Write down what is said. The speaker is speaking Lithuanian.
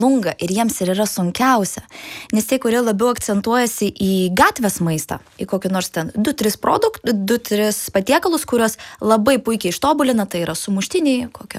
lunga ir jiems ir yra sunkiausia. Nes tie, kurie labiau akcentuojasi į gatvės maistą, į kokį nors ten 2-3 patiekalus, kuriuos labai puikiai ištobulina, tai yra sumuštiniai, kokia